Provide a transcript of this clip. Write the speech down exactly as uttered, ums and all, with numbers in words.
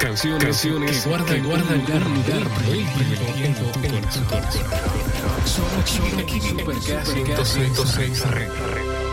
canciones, canciones que guardan, que guardan lugar, lugar, lugar en tu, en tu corazón. Solo aquí en Supercast ciento seis Red.